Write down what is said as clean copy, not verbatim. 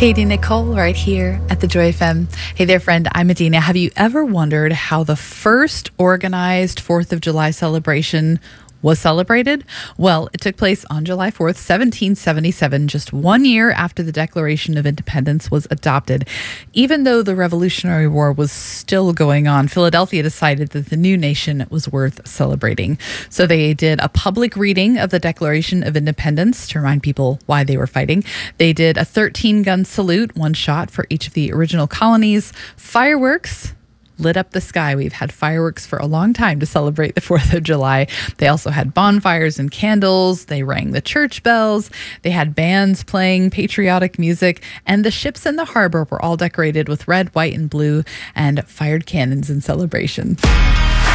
Katie Nicole right here at the Joy FM. Hey there, friend. I'm Adina. Have you ever wondered how the first organized 4th of July celebration was celebrated? Well, it took place on July 4th, 1777, just 1 year after the Declaration of Independence was adopted. Even though the Revolutionary War was still going on, Philadelphia decided that the new nation was worth celebrating. So they did a public reading of the Declaration of Independence to remind people why they were fighting. They did a 13-gun salute, one shot for each of the original colonies, fireworks lit up the sky. We've had fireworks for a long time to celebrate the 4th of July. They also had bonfires and candles. They rang the church bells. They had bands playing patriotic music. And the ships in the harbor were all decorated with red, white, and blue and fired cannons in celebration.